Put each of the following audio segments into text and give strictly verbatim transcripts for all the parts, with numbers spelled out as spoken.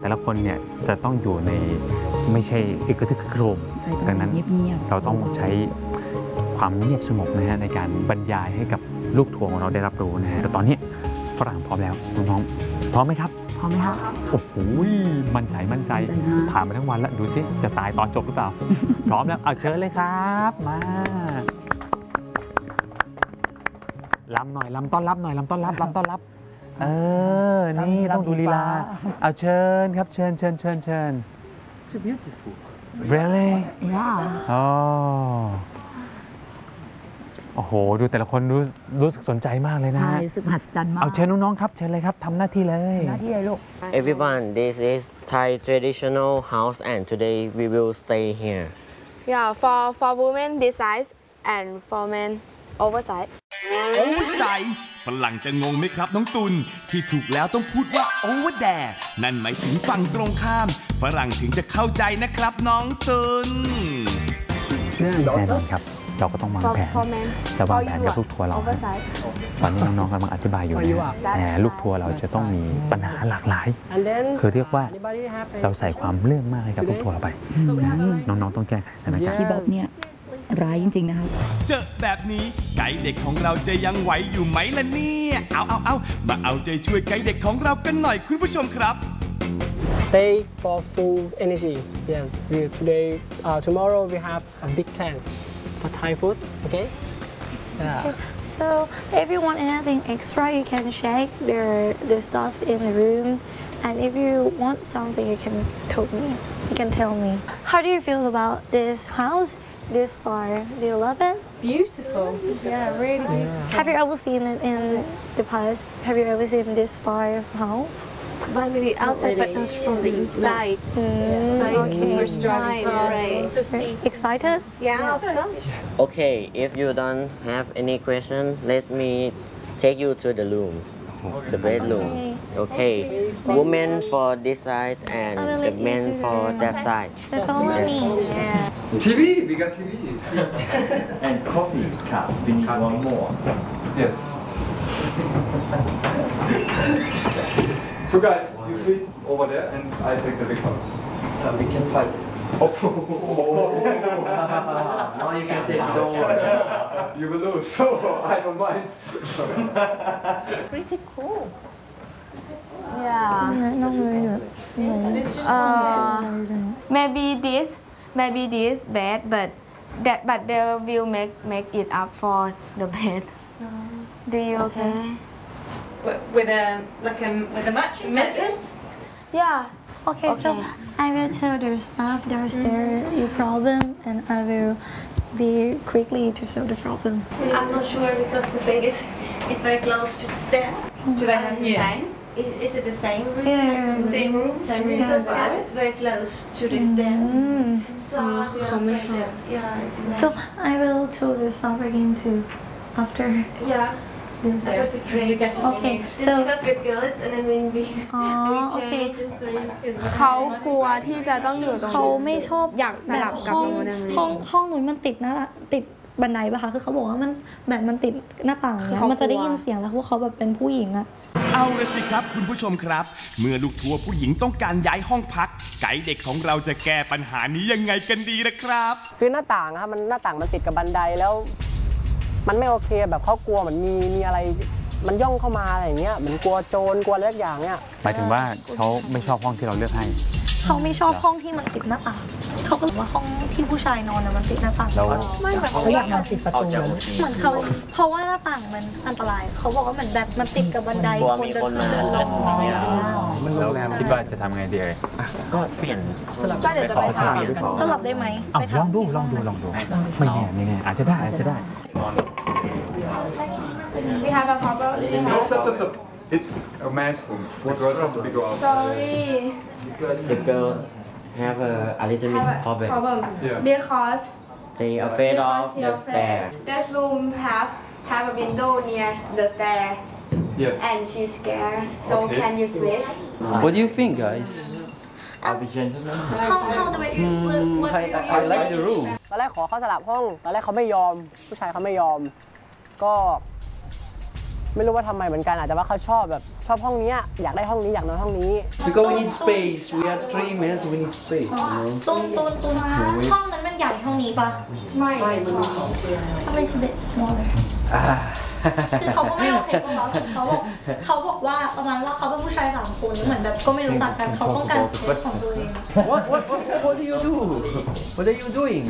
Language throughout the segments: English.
ละคนเนี่ยจะต้องอยู่ในไม่ใช่อึกกระทึกโครมดังนั้นเราต้องใช้ความเงียบสงบนะฮะในการบรรยายให้กับลูกทัวร์ของเราได้รับรู้นะฮะแต่ตอนนี้ฝรั่งพร้อมแล้วน้องๆพร้อมไหมครับพร้อมไหมครับโอ้โหมั่นใจมั่นใจผ่านมาทั้งวันแล้วดูสิจะตายตอนจบหรือเปล่าพร้อมแล้วเอาเชิญเลยครับมาลำหน่อยลำต้อนรับหน่อยลำต้อนรับลำต้อนรับเออนี่ต้องดูลีลาเอาเชิญครับเชิญเชิญเชิญเชิญ So beautiful really yeah อ๋อโอ้โหดูแต่ละคนรู้รู้สึกสนใจมากเลยนะใช่รู้สึกมหัศจรรย์มากเอาเชิญน้องๆครับเชิญเลยครับทำหน้าที่เลยหน้าที่เลยลูก Everyone, this is Thai traditional house and today we will stay here. Yeah, for for women this size and for men oversize. โอเวอร์ไซส์ฝรั่งจะงงไหมครับน้องตุลที่ถูกแล้วต้องพูดว่าโอเวอร์แดร์นั่นหมายถึงฝั่งตรงข้ามฝรั่งถึงจะเข้าใจนะครับน้องตุลแน่นอนครับเราก็ต้องวาง For แผน for men จะวางแผนกับลูกทัวร์เรา oversize. ตอนนี้น้องๆกำลังอธิบายอยู่นะแต่ลูกทัวร์เราจะต้องมีปัญหาหลากหลายคือเรียกว่าเราใส่ความเรื่องมากให้กับลูกทัวร์เราไปน้องๆต้องแก้ไขสถานการณ์พี่บ๊อบเนี่ยร้ายจริงๆนะครับเจอแบบนี้ไกด์เด็กของเราจะยังไหวอยู่ไหมล่ะเนี่ยเอาเอาเอามาเอาใจช่วยไกด์เด็กของเรากันหน่อยคุณผู้ชมครับ Stay for full energy yeah we, today uh, tomorrow we have a big plans for Thai food okay yeah So if you want anything extra, you can check the the stuff in the room, and if you want something, you can tell me. You can tell me. How do you feel about this house, this star? Do you love it? Beautiful. Yeah, really beautiful. Have you ever seen it in the past? Have you ever seen this star's house? But maybe outside, but not from the inside. Mm, So it's okay. the first time, right? To see. Excited? Yeah, of course. Okay, if you don't have any question, let me take you to the room, the bedroom. Okay, women for this side and the men for that side. So follow me. Yeah. T V, we got T V. And coffee cup, we need one more. Yes. So guys, you sleep over there and I take the big one. Uh, we can fight. Oh, no, you can take it, don't worry. You will lose, so I don't mind. Pretty cool. Yeah. Uh, maybe this, maybe this bed, but that but they will make make it up for the bed. Do you okay? With a like a with a mattress. Mattress? Yeah. Okay, Okay. so I will tell the staff downstairs your problem, and I will be quickly to solve the problem. I'm not sure because the thing is, it's very close to the stairs. Do they have the same? Is, is it the same room? Yeah. Same room? Same room. Because for us, it's very close to the stairs. Mm. So we are afraid that, yeah, it's not. So I will tell the staff again too after Yeah, this. that would be great. You get Okay, Just so because we're girls and then when we, we oh, okay. change, so it's เขากลัวที่จะต้องอยู่ตรงเขาไม่ชอบอยากสลับกับห้องโมเดลห้องห้องนู้นมันติดหน้าติดบันไดปะคะคือเขาบอกว่ามันแบบมันติดหน้าต่างเนี่ยมันจะได้ยินเสียงแล้วพวกเขาแบบเป็นผู้หญิงอะเอาละสิครับคุณผู้ชมครับ เมื่อลูกทัวร์ผู้หญิงต้องการย้ายห้องพัก ไกด์เด็กของเราจะแก้ปัญหานี้ยังไงกันดีนะครับคือหน้าต่างครับมันหน้าต่างมันติดกับบันไดแล้ว มันไม่โอเคแบบเขากลัวเหมือนมีมีอะไรมันย่องเข้ามาอะไรอย่างเงี้ยเหมือนกลัวโจรกลัวอะไรสักอย่างเนี่ยหมายถึงว่าเขาไม่ชอบห้องที่เราเลือกให้เขาไม่ชอบห้องที่มันติดหน้าต่างเขาก็บอกว่าห้องที่ผู้ชายนอนนะมันติดหน้าต่างแล้วไม่แบบเขาอยากนอนติดประตูเหมือนเขาเพราะว่าหน้าต่างมันอันตรายเขาบอกว่าเหมือนแบบมันติดกับบันไดกลัวมีคนมาเดินลงมันโรงแรมคิดว่าจะทำไงดีเอ่ยก็เปลี่ยนสลับก็เดี๋ยวจะไปถามสลับได้ไหมอ้าวลองดูลองดูลองดูไม่แน่ไม่แน่อาจจะได้อาจจะได้ We have a problem. No, stop, stop, stop. It's a man's room. The girls have to be go out. Sorry. The girls have a, a little bit Have a problem. problem. Yeah. Because They afraid because of she the afraid. stair. This room have have a window near the stair, Yes. and she's scared. So Okay. can you switch? What do you think, guys? How how the way you what I, I, I like the room. ตอนแรกขอเขาสลับห้องตอนแรกเขาไม่ยอม ผู้ชายเขาไม่ยอม ก็ไม่รู้ว่าทำไมเหมือนกันอาจจะว่าเขาชอบแบบชอบห้องนี้อยากได้ห้องนี้อยากนอนห้องนี้ Because we need space. We are three men, so we need space. You know. ตูนตูนตูนห้องนั้นมันใหญ่เท่านี้ปะไม่ไม่มันมีสองเตียง A little bit smaller คือเขาก็ไม่โอเคกับเราเขาบอกเขาบอกว่าประมาณว่าเขาเป็นผู้ชายสามคนเหมือนแบบก็ไม่รู้จักกันเขาต้องการสเปซของตัวเอง What what what what do you do? What are you doing?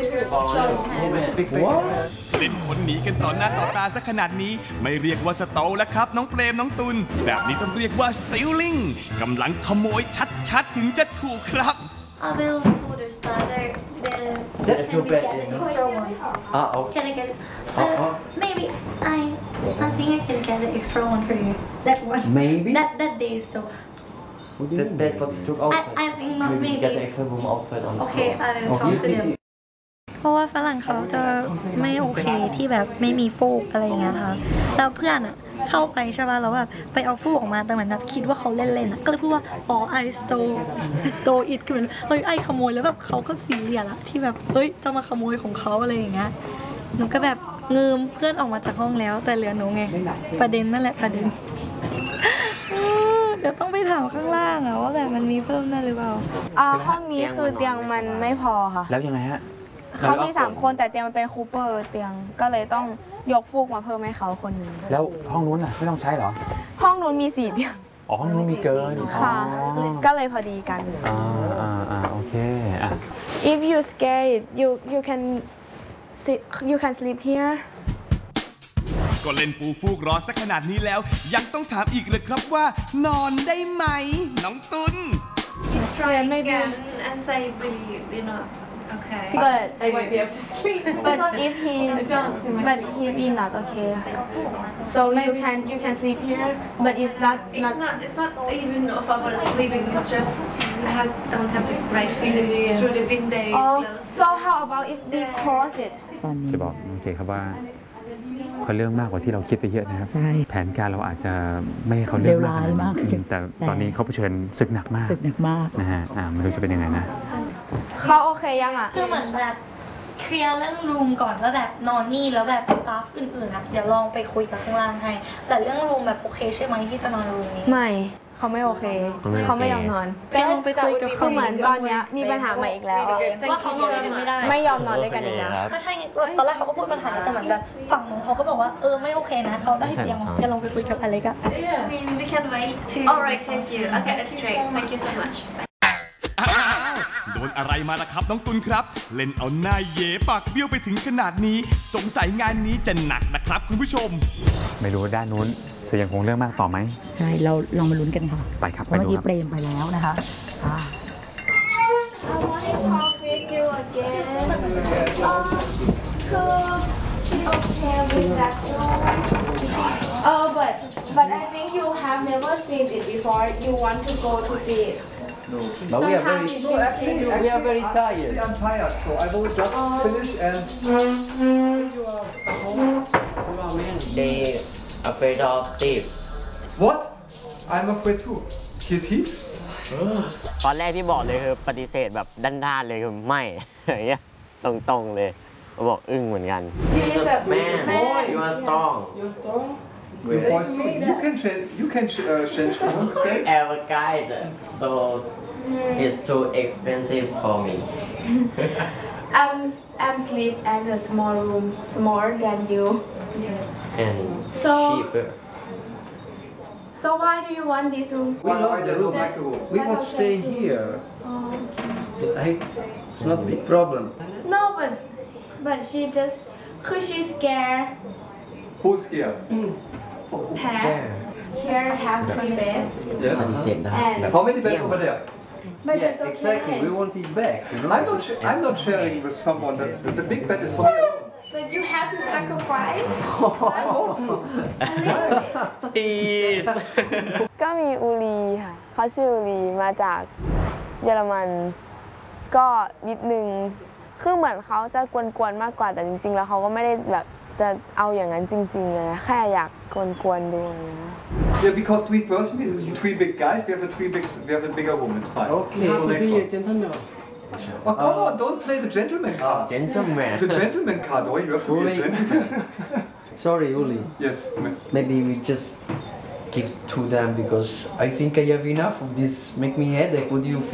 What? เล่นคนหนีกันต่อหน้าต่อตาซะขนาดนี้ไม่เรียกว่าสโตแล้วครับน้องเปรมน้องตุลแบบนี้ต้องเรียกว่า stealing กำลังขโมยชัดๆถึงจะถูกครับ I will told her starter the That's can too we bad, get you an know. extra one Ah, okay. Can I get Oh, uh, oh. maybe I I think I can get the extra one for you that one Maybe? that that day still What do you mean? That what you took I outside. I think not Maybe maybe get the extra room outside on the Okay floor. I will talk to them เพราะว่าฝรั่งเขาจะไม่โอเคที่แบบไม่มีฟูกอะไรอย่างเงี้ยค่ะแล้วเพื่อนอะเข้าไปใช่ป่ะแล้วแบบไปเอาฟูกออกมาแต่เหมือนแบบคิดว่าเขาเล่นๆอะก็เลยพูดว่าอ๋อ I stole I stole it คือเหมือนเฮ้ยไอขโมยแล้วแบบเขาก็ซีเรียสอะที่แบบเฮ้ยจะมาขโมยของเขาอะไรอย่างเงี้ยหนูก็แบบเงิมเพื่อนออกมาจากห้องแล้วแต่เหลือหนูไงประเด็นนั่นแหละประเด็นเดี๋ยวต้องไปถามข้างล่างอะว่าแบบมันมีเพิ่มได้หรือเปล่าอ่าห้องนี้คือเตียงมันไม่พอค่ะแล้วยังไงฮะเขามีสามคนแต่เตียงมันเป็นคูเปอร์เตียงก็เลยต้องยกฟูกมาเพิ่มให้เขาคนหนึงแล้วห้องนู้นล่ะไม่ต้องใช้เหรอห้องนู้นมีสี่เตียงอ๋อห้องนู้นมีเกินค่ะอ๋อก็เลยพอดีกันอ่าอ่าอ่าโอเคอ่ะ If you scared you you can sit you can sleep here ก็เล่นปูฟูกรอสักขนาดนี้แล้ว ยังต้องถามอีกเลยครับว่า นอนได้ไหมน้องตุล Try and maybe Again, and say we we're not okay. but I might be able to sleep. but if he I can't see my but he be not okay so you can you can sleep here but it's not It's not not. It's not even if I want to sleeping. It's just I don't have the right feeling through the window. It's oh closed. so how about if we close it ตอนนี้จะบอกโอเคครับว่าเขาเรื่องมากกว่าที่เราคิดไปเยอะนะครับใช่แผนการเราอาจจะไม่ให้เขาเรื่องมากเลวร้ายมากอืแต่ตอนนี้เขาเผชิญศึกหนักมากสึกหนักมากนะฮะอ่าไม่รู้จะเป็นยังไงนะเขาโอเคยังอ่ะคือเหมือนแบบเคลียร์เรื่องรูมก่อนว่าแบบนอนนี่แล้วแบบสตาฟอื่นๆอะเดี๋ยวลองไปคุยกับข้างล่างให้แต่เรื่องรูมแบบโอเคใช่ไหมที่จะนอนรูมนี้ไม่เขาไม่โอเค เขาไม่ยอมนอนไปลองไปคุยกับคือเหมือนตอนเนี้ยมีปัญหาใหม่อีกแล้วอะว่าเขานอนด้วยกันไม่ได้ไม่ยอมนอนด้วยกันอีกแล้วก็ใช่ไงตอนแรกเขาก็พูดปัญหาแต่เหมือนแบบฝั่งนู้นเขาก็บอกว่าเออไม่โอเคนะเขาได้เตียงจะลองไปคุยกับอเล็กอะ I mean, we can wait. All right, thank you. Okay, that's great. Thank you so much. อ้าวโดนอะไรมาล่ะครับน้องตุลครับ เล่นเอาหน้าเย่ปากเบี้ยวไปถึงขนาดนี้ สงสัยงานนี้จะหนักนะครับคุณผู้ชมไม่รู้ว่าด้านนู้นจะยังคงเรื่องมากต่อไหมใช่เราลองมาลุ้นกันค่ะไปครับเพไปราะเมื่อดูกี้ครับเปรมไปแล้วนะคะอ่า I want to talk with you again. Um, could she okay with that one? Oh, but but I think you have never seen it before. You want to go to see it. No, but we are very No, actually, we are very tired. I'm tired, so I will just finish and you are at home. They afraid of thief What? I'm afraid too. He thieves? ตอนแรกที่บอกเลยคือปฏิเสธแบบด้านๆเลยคือไม่ อย่างเงี้ยตรงๆเลยบอกอึ้งเหมือนกัน You is a Man you are strong Your voice too. You can change. You can ch- uh, change the room. It's great. Our guide so it's too expensive for me I'm I'm sleep at a small room, smaller than you. and So- cheaper So why do you want this room? We love the room. Like the room. We want to stay here. I, it's not a big problem. No, but but she just, cause she's scared. Who's here? Pat. Here have three beds. ปฏิเส Yes. ธได้ And แบบ How many beds over there? but Yeah, it's okay. exactly. We want it back. You know. I'm not. Sh- I'm not sharing with someone. That the, the big bed is for me alone. But you have to sacrifice I won't. a little bit. ก็มีอูรีค่ะเขาชื่ออูรีมาจากเยอรมัน ก็นิดนึงคือเหมือนเขาจะกวนๆมากกว่าแต่จริงๆแล้วเขาก็ไม่ได้แบบจะเอาอย่างนั้นจริงๆเลยนะแค่อยากกวนๆดูนะ Yeah, because three person, we- three big guys. We have a three big. We have a bigger room. It's fine. Okay. So next one. gentleman. Oh come on! Don't play the gentleman card. gentleman The gentleman card. Oh, you have to be a Only- gentleman. Sorry, Uli. Yes. Maybe we just give to them because I think I have enough of this. Make me headache. What do you think?